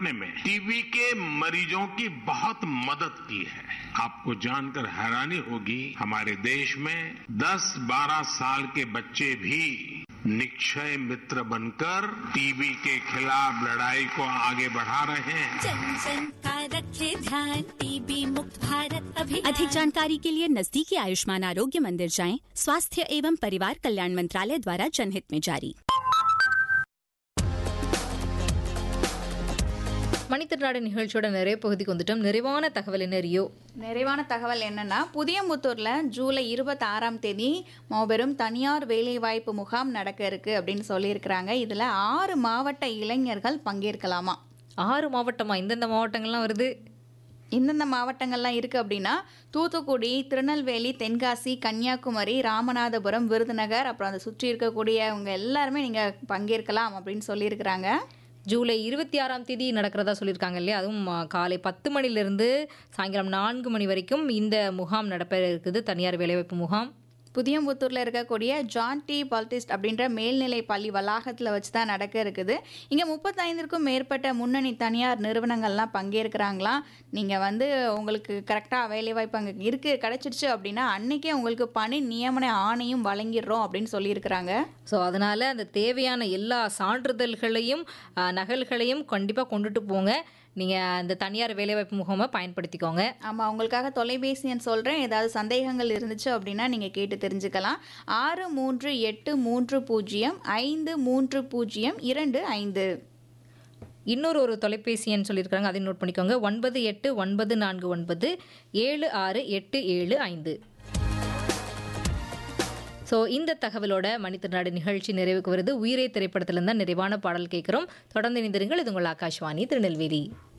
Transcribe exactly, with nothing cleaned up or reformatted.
निपटने में टीबी के मरीजों की बहुत मदद की है। आपको जानकर हैरानी होगी, हमारे देश में दस बारह साल के बच्चे भी निक्षय मित्र बनकर टीबी के खिलाफ लड़ाई को आगे बढ़ा रहे हैं। जन जन का रखे ध्यान, टीबी मुक्त भारत अभियान। अधिक जानकारी के लिए नजदीकी आयुष्मान आरोग्य मंदिर जाएं। स्वास्थ्य एवं परिवार कल्याण मंत्रालय द्वारा जनहित में जारी। மணித்திருநாடு நிகழ்ச்சியோட நிறைய பகுதிக்கு வந்துட்டோம். நிறைவான தகவல் என்ன ரியோ? நிறைவான தகவல் என்னன்னா, புதியமுத்தூர்ல ஜூலை இருபத்தி ஆறாம் தேதி மாபெரும் தனியார் வேலைவாய்ப்பு முகாம் நடக்க இருக்கு அப்படின்னு சொல்லியிருக்கிறாங்க. இதுல ஆறு மாவட்ட இளைஞர்கள் பங்கேற்கலாமா? ஆறு மாவட்டமா? இந்தந்த மாவட்டங்கள்லாம் வருது. இந்தந்த மாவட்டங்கள்லாம் இருக்குது அப்படின்னா, தூத்துக்குடி, திருநெல்வேலி, தென்காசி, கன்னியாகுமரி, ராமநாதபுரம், விருதுநகர், அப்புறம் அதை சுற்றி இருக்கக்கூடியவங்க எல்லாருமே நீங்கள் பங்கேற்கலாம் அப்படின்னு சொல்லியிருக்கிறாங்க. ஜூலை இருபத்தி ஆறாம் தேதி நடக்கிறதா சொல்லியிருக்காங்க இல்லையா? அதுவும் காலை பத்து மணிலிருந்து சாயங்காலம் நான்கு மணி வரைக்கும் இந்த முகாம் நடப்ப இருக்குது, தனியார் வேலைவாய்ப்பு முகாம். புதியம்புத்தூரில் இருக்கக்கூடிய ஜான் டி பால்டிஸ்ட் அப்படின்ற மேல்நிலை பள்ளி வளாகத்தில் வச்சு தான் நடக்க இருக்குது. இங்கே முப்பத்தைந்திற்கும் மேற்பட்ட முன்னணி தனியார் நிறுவனங்கள்லாம் பங்கேற்கிறாங்களாம். நீங்கள் வந்து உங்களுக்கு கரெக்டாக வேலைவாய்ப்பு அங்கே இருக்குது, கிடச்சிடுச்சு அப்படின்னா அன்றைக்கே உங்களுக்கு பணி நியமன ஆணையும் வழங்கிடுறோம் அப்படின்னு சொல்லியிருக்கிறாங்க. ஸோ அதனால் அந்த தேவையான எல்லா சான்றிதழ்களையும் நகல்களையும் கண்டிப்பாக கொண்டுட்டு போங்க. நீங்கள் அந்த தனியார் வேலைவாய்ப்பு முகாமை பயன்படுத்திக்கோங்க. ஆமாம், உங்களுக்காக தொலைபேசி எண் சொல்கிறேன். ஏதாவது சந்தேகங்கள் இருந்துச்சு அப்படின்னா நீங்கள் கேட்டு தெரிஞ்சுக்கலாம். ஆறு மூன்று எட்டு மூன்று பூஜ்ஜியம் ஐந்து மூன்று பூஜ்ஜியம் இரண்டு ஐந்து. இன்னொரு ஒரு தொலைபேசி எண் சொல்லியிருக்காங்க, அதை நோட் பண்ணிக்கோங்க. ஒன்பது எட்டு ஒன்பது நான்கு ஒன்பது ஏழு ஆறு எட்டு ஏழு ஐந்து. ஸோ இந்த தகவலோட மணித்திருநாடு நிகழ்ச்சி நிறைவுக்கு வருது. உயிரே திரைப்படத்திலிருந்து தான் நிறைவான பாடல் கேட்குறோம். தொடர்ந்து இணைந்திருங்கள். இது உங்கள் ஆகாஷ்வாணி திருநெல்வேலி.